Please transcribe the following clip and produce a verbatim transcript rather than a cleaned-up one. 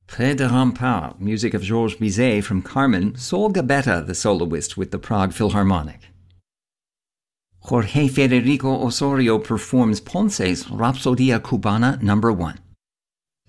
Près de Rempart, music of Georges Bizet from Carmen, Sol Gabetta, the soloist with the Prague Philharmonic. Jorge Federico Osorio performs Ponce's Rapsodia Cubana number one.